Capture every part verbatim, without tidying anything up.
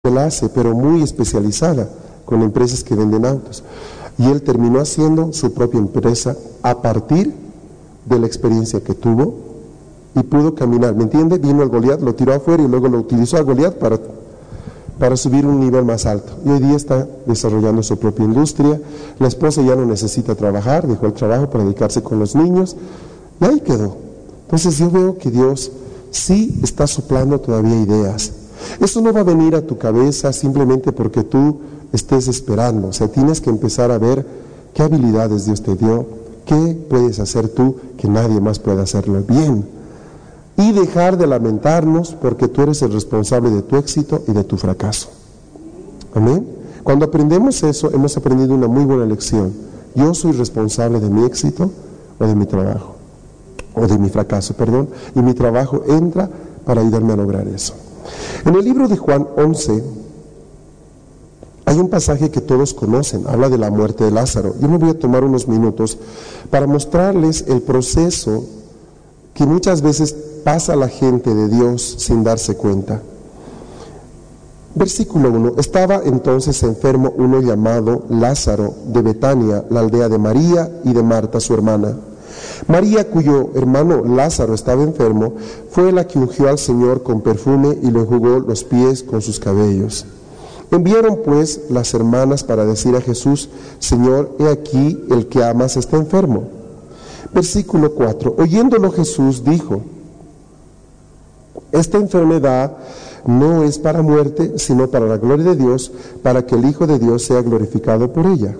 él hace, pero muy especializada, con empresas que venden autos. Y él terminó haciendo su propia empresa a partir de la experiencia que tuvo y pudo caminar, ¿me entiende? Vino el Goliat, lo tiró afuera y luego lo utilizó a Goliat para, para subir un nivel más alto. Y hoy día está desarrollando su propia industria. La esposa ya no necesita trabajar, dejó el trabajo para dedicarse con los niños y ahí quedó. Entonces yo veo que Dios sí está soplando todavía ideas. Eso no va a venir a tu cabeza simplemente porque tú estés esperando. O sea, tienes que empezar a ver qué habilidades Dios te dio, qué puedes hacer tú que nadie más puede hacerlo bien. Y dejar de lamentarnos porque tú eres el responsable de tu éxito y de tu fracaso. Amén. Cuando aprendemos eso, hemos aprendido una muy buena lección. Yo soy responsable de mi éxito o de mi trabajo, o de mi fracaso, perdón, y mi trabajo entra para ayudarme a lograr eso. En el libro de Juan once hay un pasaje que todos conocen, habla de la muerte de Lázaro. Yo me voy a tomar unos minutos para mostrarles el proceso que muchas veces pasa la gente de Dios sin darse cuenta. Versículo uno. Estaba entonces enfermo uno llamado Lázaro de Betania, la aldea de María y de Marta su hermana. María, cuyo hermano Lázaro estaba enfermo, fue la que ungió al Señor con perfume y le enjugó los pies con sus cabellos. Enviaron pues las hermanas para decir a Jesús: Señor, he aquí el que amas está enfermo. Versículo cuatro. Oyéndolo Jesús dijo: esta enfermedad no es para muerte, sino para la gloria de Dios, para que el Hijo de Dios sea glorificado por ella.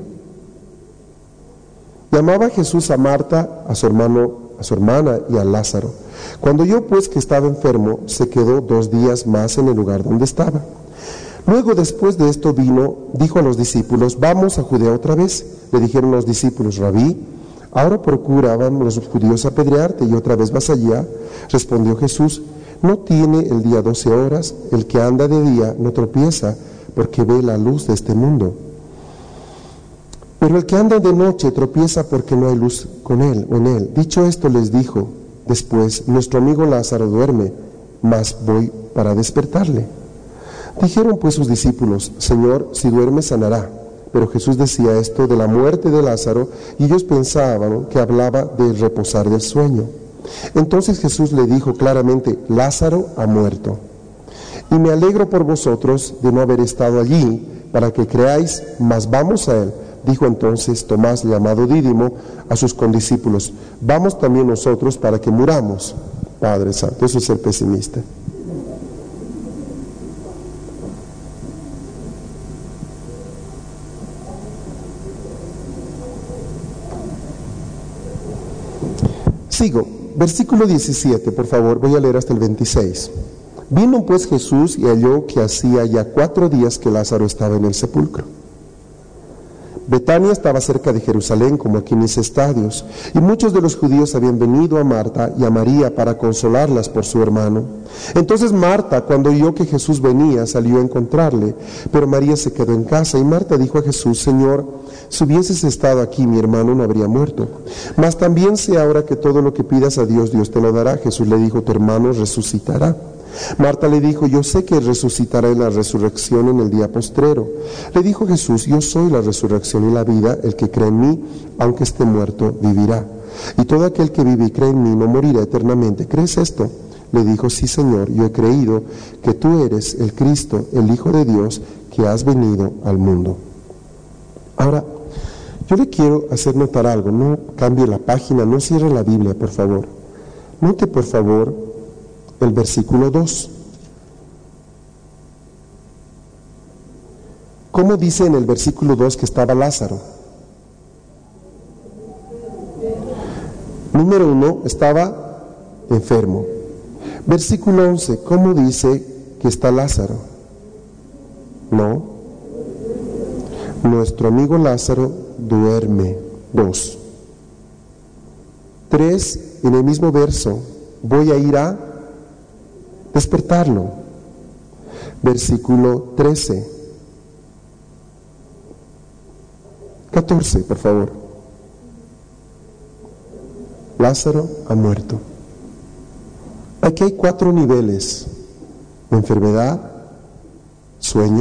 Llamaba Jesús a Marta, a su hermano, a su hermana y a Lázaro. Cuando oyó pues que estaba enfermo, se quedó dos días más en el lugar donde estaba. Luego, después de esto, vino, dijo a los discípulos: vamos a Judea otra vez. Le dijeron los discípulos: Rabí, ahora procuraban los judíos apedrearte y otra vez vas allá. Respondió Jesús: no tiene el día doce horas, el que anda de día no tropieza, porque ve la luz de este mundo. Pero el que anda de noche tropieza porque no hay luz con él o en él. Dicho esto, les dijo después: nuestro amigo Lázaro duerme, mas voy para despertarle. Dijeron pues sus discípulos: Señor, si duerme sanará. Pero Jesús decía esto de la muerte de Lázaro, y ellos pensaban que hablaba de reposar del sueño. Entonces Jesús le dijo claramente: Lázaro ha muerto. Y me alegro por vosotros de no haber estado allí, para que creáis, mas vamos a él. Dijo entonces Tomás, llamado Dídimo, a sus condiscípulos: vamos también nosotros para que muramos. Padre Santo, eso es ser pesimista. Sigo, versículo diecisiete, por favor, voy a leer hasta el veintiséis. Vino pues Jesús y halló que hacía ya cuatro días que Lázaro estaba en el sepulcro. Betania estaba cerca de Jerusalén, como aquí en mis estadios, y muchos de los judíos habían venido a Marta y a María para consolarlas por su hermano. Entonces Marta, cuando oyó que Jesús venía, salió a encontrarle, pero María se quedó en casa. Y Marta dijo a Jesús: Señor, si hubieses estado aquí, mi hermano no habría muerto. Mas también sé ahora que todo lo que pidas a Dios, Dios te lo dará. Jesús le dijo: tu hermano resucitará. Marta le dijo: yo sé que resucitará en la resurrección en el día postrero. Le dijo Jesús: yo soy la resurrección y la vida. El que cree en mí, aunque esté muerto, vivirá. Y todo aquel que vive y cree en mí no morirá eternamente. ¿Crees esto? Le dijo: sí, Señor, yo he creído que tú eres el Cristo, el Hijo de Dios, que has venido al mundo. Ahora, yo le quiero hacer notar algo. No cambie la página, no cierre la Biblia, por favor. Note, por favor, el versículo dos. ¿Cómo dice en el versículo dos que estaba Lázaro? Número uno, estaba enfermo. Versículo once, ¿cómo dice que está Lázaro? No. Nuestro amigo Lázaro duerme. Dos. Tres, en el mismo verso, voy a ir a despertarlo. Versículo trece. catorce, por favor. Lázaro ha muerto. Aquí hay cuatro niveles de enfermedad, sueño